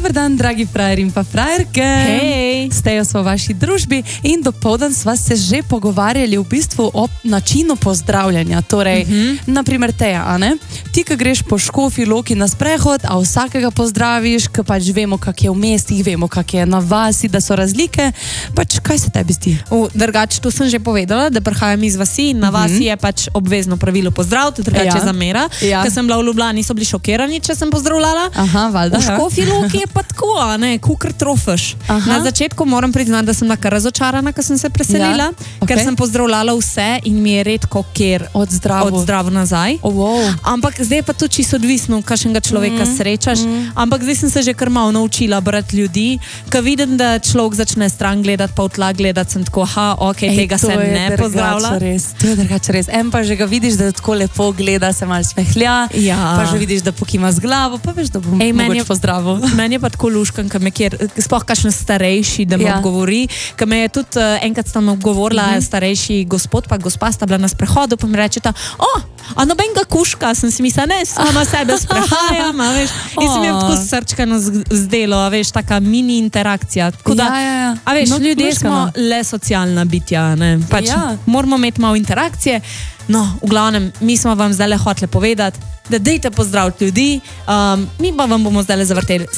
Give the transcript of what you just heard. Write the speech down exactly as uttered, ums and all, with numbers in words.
Dobar dan, dragi frajer in pa frajerke. Hej. Stejo smo v vaši družbi in dopoldan sva se že pogovarjali v bistvu o načinu pozdravljanja. Torej, uh-huh. naprimer Teja, a ne? Ti, ki greš po Škofji Loki na sprehod, a vsakega pozdraviš, ki pač vemo, kak je v mestih, vemo, kak je na vasi, da so razlike. Pač, kaj se tebi zdi? Drugače, to sem že povedala, da prihajam iz vasi in na vasi uh-huh. je pač obvezno pravilo pozdrav, to drugače ja. zamera. Ja. Ker sem bila v Ljubljani, so bili šokirani, če sem pozdravljala. Aha, valjda. V Škofji Loki je pa tako, a ne, kukr trofaš. Aha. Na začetku moram priznati, da sem bila kar razočarana, ko sem se preselila, ja. okay. ker sem pozdravljala vse in mi je redko kjer odzdravo, odzdravo nazaj. Oh, wow. Ampak zdaj pa to čisto odvisno, kakšnega človeka mm. srečaš. Mm. Ampak zdaj sem se že kar malo naučila brati ljudi, ko vidim, da človek začne stran gledati, pa v tla gledati, sem tako, aha, ok, Ej, tega se ne pozdravlja. Res, to je drugače res. En pa že ga vidiš, da tako lepo gleda, se malo smehlja, ja. pa že vidiš, da pokima z glavo, pa veš, da bom mogoče pozdravil. Meni je pa tako luškan, ko me kjer, sploh kakšen starejši, da me ja. odgovori, ko me je tudi uh, enkrat tam odgovorila uh-huh. starejši gospod, pa gospa sta bila na sprehodu, pa mi rečeta, o, a nobenega kuška, sem si mislila, ne, sama sebe sprehajam, a veš, in oh. se mi je tako srčkano zdelo, a veš, taka mini interakcija. Da, ja, ja, ja. A veš, no, ljudje smo le socialna bitja, ne, pač ja. moramo imeti malo interakcije. No, v glavnem, mi smo vam zdaj le hoteli povedati, da dejte pozdraviti ljudi, um, mi pa vam bomo zdaj le zavrteli